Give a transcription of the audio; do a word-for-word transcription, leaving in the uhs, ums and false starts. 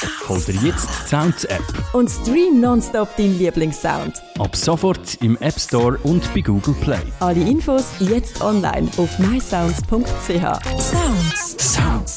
Hol dir jetzt die Sounds-App. Und stream nonstop deinen Lieblingssound. Ab sofort im App Store und bei Google Play. Alle Infos jetzt online auf my sounds punkt c h. Sounds. Sounds.